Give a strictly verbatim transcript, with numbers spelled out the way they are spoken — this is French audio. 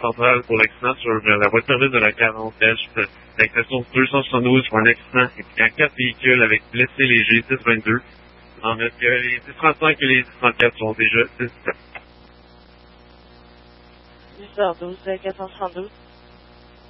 centrale pour l'accident sur euh, la voie de service de la quarante Est, avec la source deux cent soixante-douze pour un accident impliquant quatre véhicules avec blessés légers six vingt-deux. En fait que les six trente-cinq et les six trente-quatre sont déjà disponibles. huit cent douze, quatre cent soixante-douze.